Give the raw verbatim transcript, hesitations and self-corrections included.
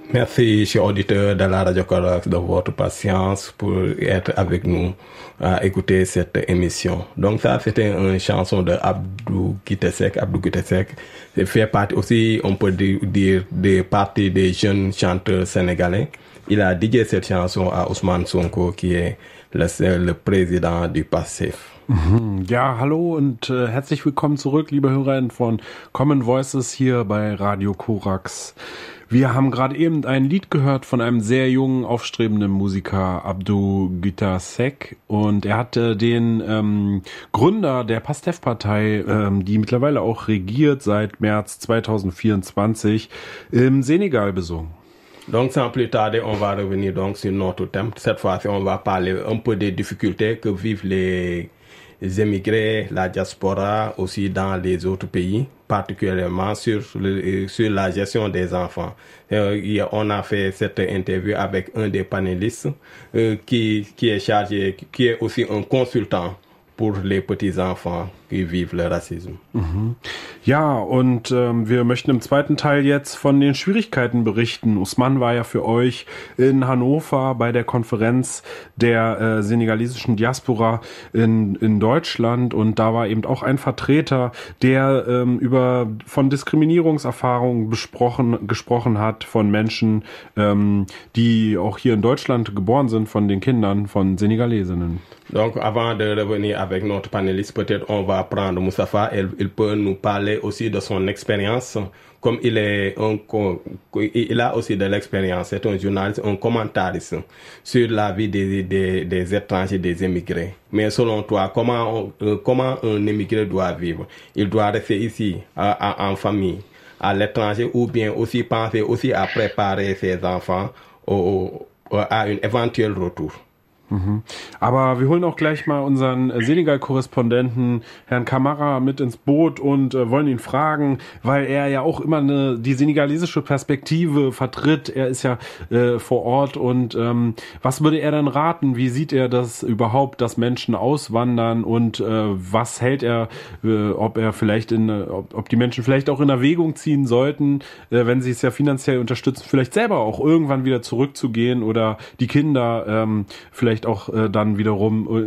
Merci, chers auditeurs de la Radio Corax, de votre patience pour être avec nous à écouter cette émission. Donc ça, c'était une chanson de Abdou Guité-Seck. Abdou Guité-Seck fait partie aussi, on peut dire, des parties des jeunes chanteurs sénégalais. Il a dédié cette chanson à Ousmane Sonko, qui est le, le Präsident du Pastef. Ja, hallo und äh, herzlich willkommen zurück, liebe HörerInnen von Common Voices hier bei Radio Korax. Wir haben gerade eben ein Lied gehört von einem sehr jungen, aufstrebenden Musiker, Abdou Guité-Seck. Und er hatte den ähm, Gründer der Pastef-Partei, ähm, die mittlerweile auch regiert seit März zwanzig vierundzwanzig, im Senegal besungen. Donc sans plus tarder, on va revenir donc sur notre thème. Cette fois-ci, on va parler un peu des difficultés que vivent les émigrés, la diaspora, aussi dans les autres pays, particulièrement sur, le, sur la gestion des enfants. Euh, on a fait cette interview avec un des panélistes euh, qui, qui est chargé, qui est aussi un consultant pour les petits-enfants qui vivent le Rassisme. Mhm. Ja, und ähm, wir möchten im zweiten Teil jetzt von den Schwierigkeiten berichten. Usman war ja für euch in Hannover bei der Konferenz der äh, senegalesischen Diaspora in, in Deutschland, und da war eben auch ein Vertreter, der ähm, über von Diskriminierungserfahrungen besprochen, gesprochen hat von Menschen, ähm, die auch hier in Deutschland geboren sind, von den Kindern von Senegalesinnen. Donc, avant de revenir avec notre panéliste, peut-être on va prendre Moustapha. Il, il peut nous parler aussi de son expérience. Comme il est un, il a aussi de l'expérience. C'est un journaliste, un commentariste sur la vie des, des, des étrangers, des émigrés. Mais selon toi, comment, on, comment un émigré doit vivre? Il doit rester ici, à, à, en famille, à l'étranger, ou bien aussi penser aussi à préparer ses enfants au, au, à un éventuel retour? Mhm. Aber wir holen auch gleich mal unseren Senegal-Korrespondenten Herrn Kamara mit ins Boot und äh, wollen ihn fragen, weil er ja auch immer eine, die senegalesische Perspektive vertritt. Er ist ja äh, vor Ort, und ähm, was würde er denn raten? Wie sieht er das überhaupt, dass Menschen auswandern, und äh, was hält er, äh, ob er vielleicht in, ob, ob die Menschen vielleicht auch in Erwägung ziehen sollten, äh, wenn sie es ja finanziell unterstützen, vielleicht selber auch irgendwann wieder zurückzugehen oder die Kinder ähm, vielleicht auch äh, dann wiederum